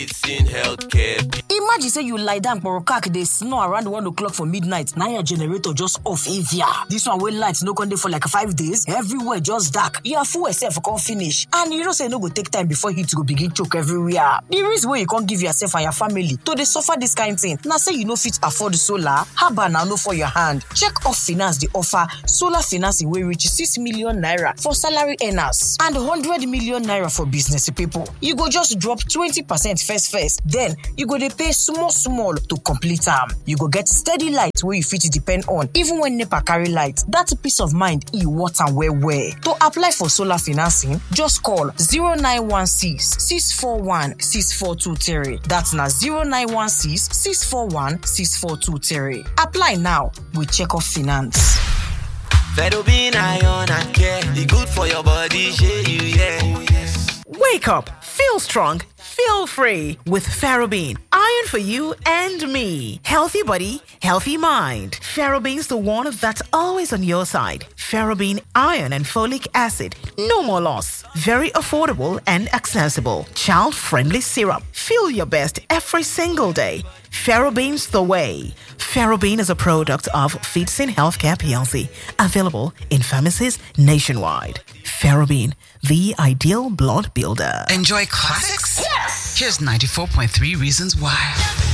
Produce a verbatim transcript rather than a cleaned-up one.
It's in healthcare. Imagine say you lie down for a car, they snore around one o'clock for midnight. Now your generator just off avia. This one will lights no conde for like five days. Everywhere just dark. You are full yourself can't finish. And you know say no go take time before heat go begin choke everywhere. The reason why you can't give yourself and your family to they suffer this kind of thing. Now say you no fit afford solar, haba now no for your hand. Check off finance the offer solar financing will reach six million naira for salary earners and one hundred million naira for business people. You go just drop twenty percent first first. Then you go they pay small small to complete them. You go get steady light where you fit depend on even when NEPA carry light. That's peace of mind e water where where. To apply for solar financing, just call zero nine one six, six four one, six four two three. That's now zero nine one six, six four one, six four two three. Apply now with Check Off Finance. Ferrobin iron and care. The good for your body, share you, yeah. Oh, yes. Wake up, feel strong, feel free with Ferrobin. Iron for you and me. Healthy body, healthy mind. Ferrobin's the one that's always on your side. Ferrobin iron and folic acid. No more loss. Very affordable and accessible. Child-friendly syrup. Feel your best every single day. Ferrobin's the way. Ferrobin is a product of Feedsin Healthcare P L C. Available in pharmacies nationwide. Ferrobin, the ideal blood builder. Enjoy classics? Yes! Here's ninety-four point three reasons why.